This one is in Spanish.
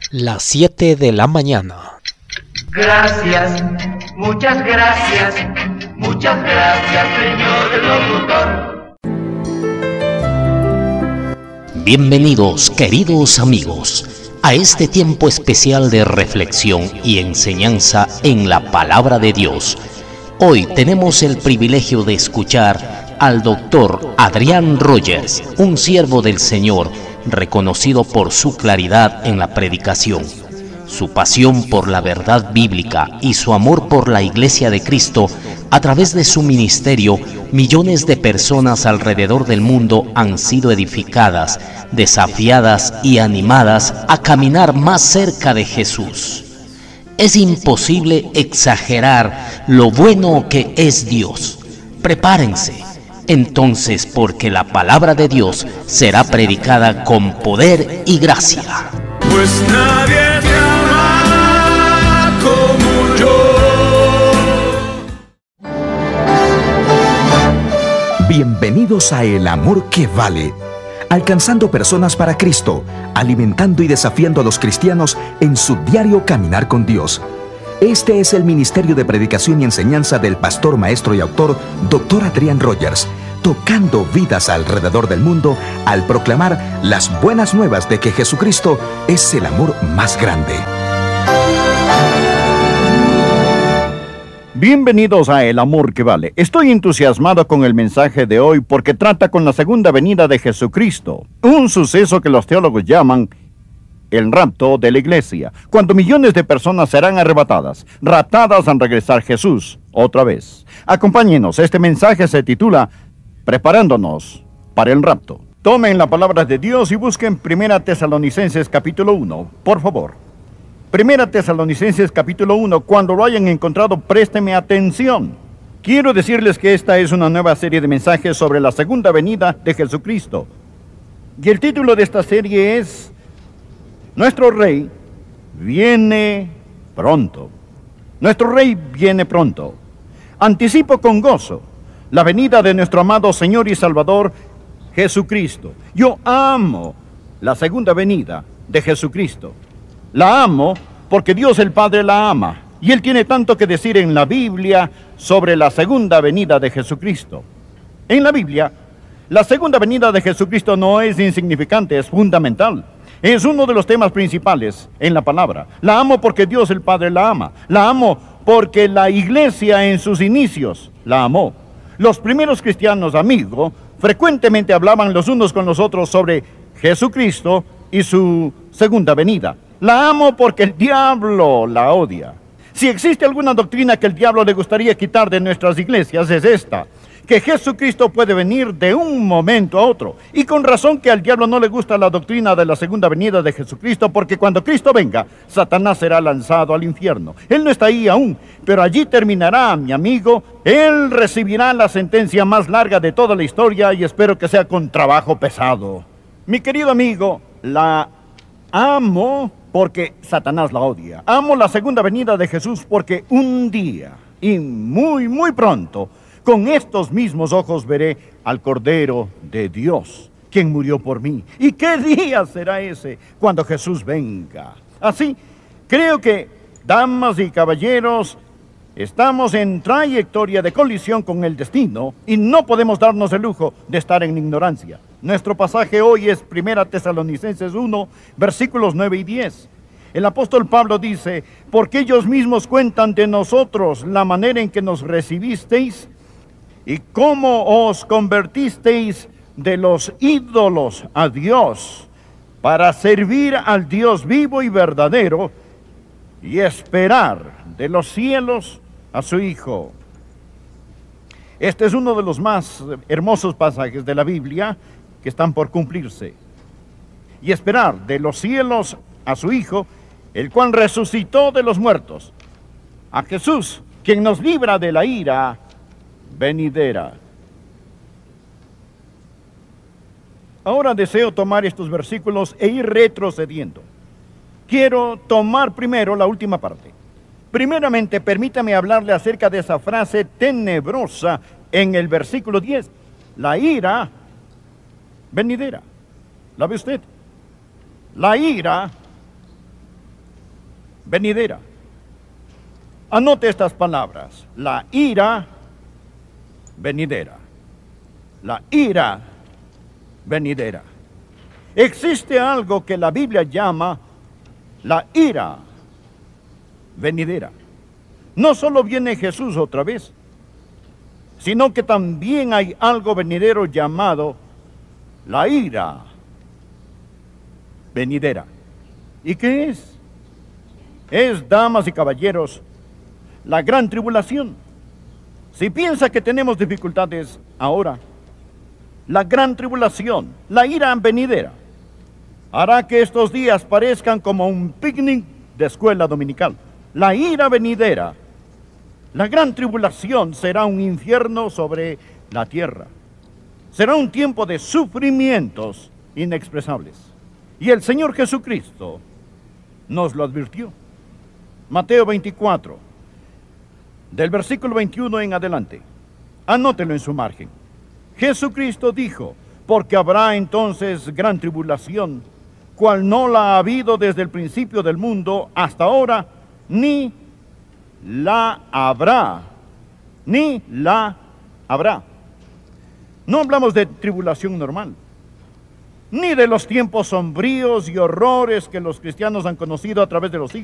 Las 7 de la mañana. Gracias, muchas gracias, señor locutor. Bienvenidos, queridos amigos, a este tiempo especial de reflexión y enseñanza en la Palabra de Dios. Hoy tenemos el privilegio de escuchar al doctor Adrián Rogers, un siervo del Señor, reconocido por su claridad en la predicación, su pasión por la verdad bíblica y su amor por la Iglesia de Cristo. A través de su ministerio, millones de personas alrededor del mundo han sido edificadas, desafiadas y animadas a caminar más cerca de Jesús. Es imposible exagerar lo bueno que es Dios. Prepárense entonces, porque la palabra de Dios será predicada con poder y gracia. Pues nadie te ama como yo. Bienvenidos a El Amor que Vale, alcanzando personas para Cristo, alimentando y desafiando a los cristianos en su diario caminar con Dios. Este es el ministerio de predicación y enseñanza del pastor, maestro y autor, Dr. Adrián Rogers, tocando vidas alrededor del mundo al proclamar las buenas nuevas de que Jesucristo es el amor más grande. Bienvenidos a El Amor que Vale. Estoy entusiasmado con el mensaje de hoy porque trata con la segunda venida de Jesucristo, un suceso que los teólogos llaman el rapto de la iglesia, cuando millones de personas serán arrebatadas, raptadas al regresar Jesús otra vez. Acompáñenos, este mensaje se titula Preparándonos para el rapto. Tomen la palabra de Dios y busquen 1 Tesalonicenses capítulo 1, por favor. 1 Tesalonicenses capítulo 1, cuando lo hayan encontrado, présteme atención. Quiero decirles que esta es una nueva serie de mensajes sobre la segunda venida de Jesucristo. Y el título de esta serie es Nuestro Rey viene pronto. Nuestro Rey viene pronto. Anticipo con gozo la venida de nuestro amado Señor y Salvador Jesucristo. Yo amo la segunda venida de Jesucristo. La amo porque Dios el Padre la ama. Y Él tiene tanto que decir en la Biblia sobre la segunda venida de Jesucristo. En la Biblia, la segunda venida de Jesucristo no es insignificante, es fundamental. Es uno de los temas principales en la palabra. La amo porque Dios el Padre la ama. La amo porque la iglesia en sus inicios la amó. Los primeros cristianos, amigos, frecuentemente hablaban los unos con los otros sobre Jesucristo y su segunda venida. La amo porque el diablo la odia. Si existe alguna doctrina que el diablo le gustaría quitar de nuestras iglesias, es esta: que Jesucristo puede venir de un momento a otro. Y con razón que al diablo no le gusta la doctrina de la segunda venida de Jesucristo, porque cuando Cristo venga, Satanás será lanzado al infierno. Él no está ahí aún, pero allí terminará, mi amigo. Él recibirá la sentencia más larga de toda la historia y espero que sea con trabajo pesado. Mi querido amigo, la amo porque Satanás la odia. Amo la segunda venida de Jesús porque un día, y muy pronto, con estos mismos ojos veré al Cordero de Dios, quien murió por mí. ¿Y qué día será ese cuando Jesús venga? Así, creo que, damas y caballeros, estamos en trayectoria de colisión con el destino y no podemos darnos el lujo de estar en ignorancia. Nuestro pasaje hoy es 1 Tesalonicenses 1, versículos 9 y 10. El apóstol Pablo dice: porque ellos mismos cuentan de nosotros la manera en que nos recibisteis y cómo os convertisteis de los ídolos a Dios, para servir al Dios vivo y verdadero, y esperar de los cielos a su Hijo. Este es uno de los más hermosos pasajes de la Biblia que están por cumplirse. Y esperar de los cielos a su Hijo, el cual resucitó de los muertos, a Jesús, quien nos libra de la ira venidera. Ahora deseo tomar estos versículos e ir retrocediendo. Quiero tomar primero la última parte. Primeramente, permítame hablarle acerca de esa frase tenebrosa en el versículo 10. La ira venidera. ¿La ve usted? La ira venidera. Anote estas palabras: la ira venidera. La ira venidera. Existe algo que la Biblia llama la ira venidera. No solo viene Jesús otra vez, sino que también hay algo venidero llamado la ira venidera. ¿Y qué es? Es, damas y caballeros, la gran tribulación. Si piensa que tenemos dificultades ahora, la gran tribulación, la ira venidera, hará que estos días parezcan como un picnic de escuela dominical. La ira venidera, la gran tribulación, será un infierno sobre la tierra. Será un tiempo de sufrimientos inexpresables. Y el Señor Jesucristo nos lo advirtió. Mateo 24, del versículo 21 en adelante. Anótelo en su margen. Jesucristo dijo: porque habrá entonces gran tribulación, cual no la ha habido desde el principio del mundo hasta ahora, ni la habrá. Ni la habrá. No hablamos de tribulación normal, ni de los tiempos sombríos y horrores que los cristianos han conocido a través de los siglos.